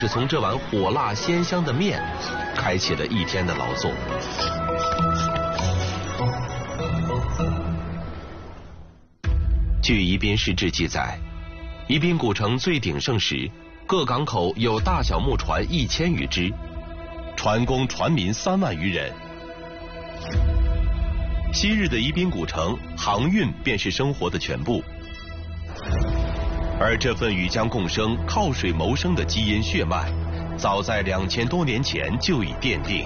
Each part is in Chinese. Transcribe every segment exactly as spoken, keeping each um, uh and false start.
是从这碗火辣鲜香的面开启了一天的劳作。据宜宾市志记载，宜宾古城最鼎盛时，各港口有大小木船一千余只，船工船民三万余人。昔日的宜宾古城，航运便是生活的全部。而这份与江共生、靠水谋生的基因血脉，早在两千多年前就已奠定。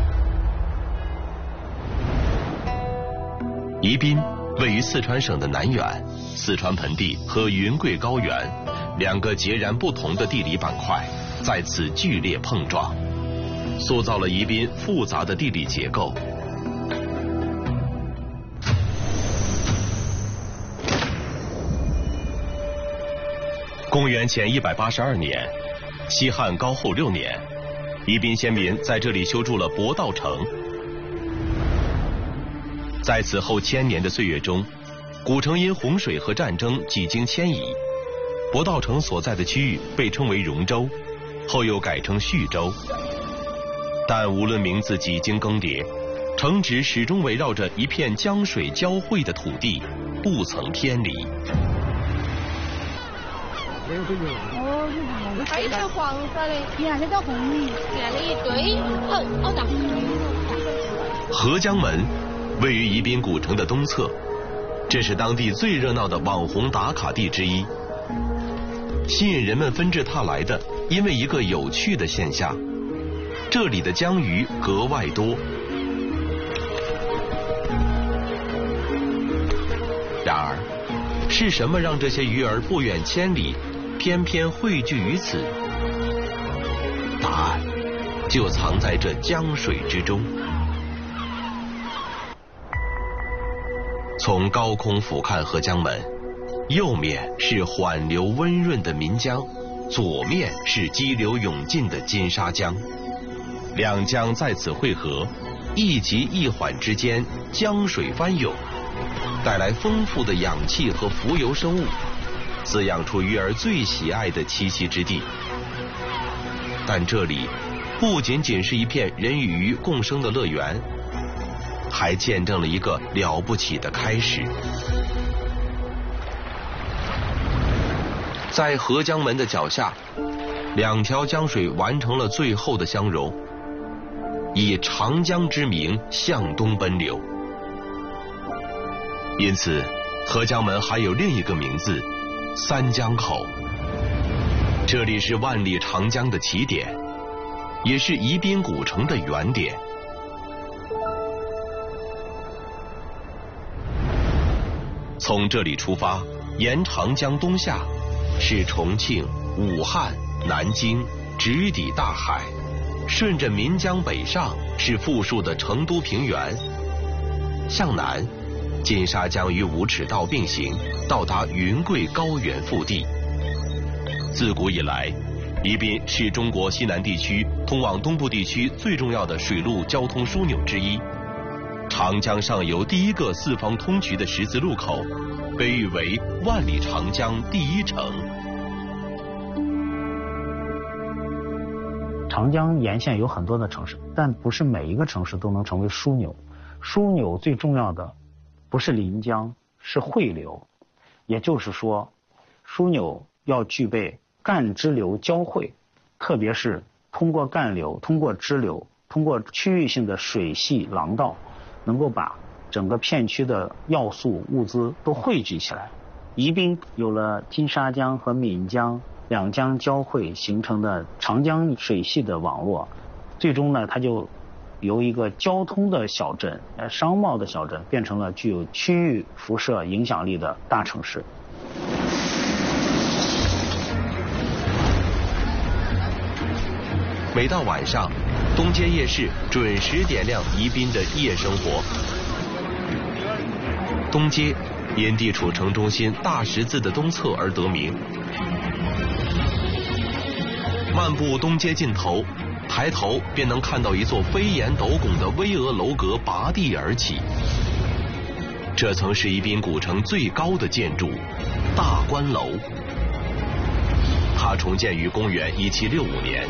宜宾位于四川省的南缘，四川盆地和云贵高原两个截然不同的地理板块在此剧烈碰撞，塑造了宜宾复杂的地理结构。公元前一百八十二年，西汉高后六年，宜宾先民在这里修筑了博道城。在此后千年的岁月中，古城因洪水和战争几经迁移，博道城所在的区域被称为荣州，后又改称叙州。但无论名字几经更迭，城址始终围绕着一片江水交汇的土地，不曾偏离。 哦，还有条黄色的，你看这条红米，这样的一堆，好好大。 合江门位于宜宾古城的东侧，这是当地最热闹的网红打卡地之一。吸引人们纷至沓来的，因为一个有趣的现象：这里的江鱼格外多。然而，是什么让这些鱼儿不远千里，偏偏汇聚于此？答案就藏在这江水之中。从高空俯瞰合江门，右面是缓流温润的岷江，左面是激流勇进的金沙江。两江在此汇合，一急一缓之间，江水翻涌，带来丰富的氧气和浮游生物，滋养出鱼儿最喜爱的栖息之地。但这里不仅仅是一片人与鱼共生的乐园，还见证了一个了不起的开始。在合江门的脚下，两条江水完成了最后的相融，以长江之名向东奔流。因此，合江门还有另一个名字——三江口。这里是万里长江的起点，也是宜宾古城的原点。从这里出发，沿长江东下，是重庆、武汉、南京，直抵大海；顺着岷江北上，是富庶的成都平原。向南，金沙江与五尺道并行，到达云贵高原腹地。自古以来，宜宾是中国西南地区通往东部地区最重要的水陆交通枢纽之一。长江上游第一个四方通衢的十字路口，被誉为万里长江第一城。 长江沿线有很多的城市，但不是每一个城市都能成为枢纽。枢纽最重要的不是临江，是汇流。也就是说，枢纽要具备干支流交汇，特别是通过干流、通过支流、通过区域性的水系廊道，能够把整个片区的要素物资都汇聚起来。宜宾有了金沙江和岷江两江交汇形成的长江水系的网络，最终呢，它就由一个交通的小镇、商贸的小镇，变成了具有区域辐射影响力的大城市。 每到晚上，东街夜市准时点亮宜宾的夜生活。东街因地处城中心大十字的东侧而得名。漫步东街尽头，抬头便能看到一座飞檐斗拱的巍峨楼阁拔地而起。这曾是宜宾古城最高的建筑——大观楼。 它重建于公元一七六五年，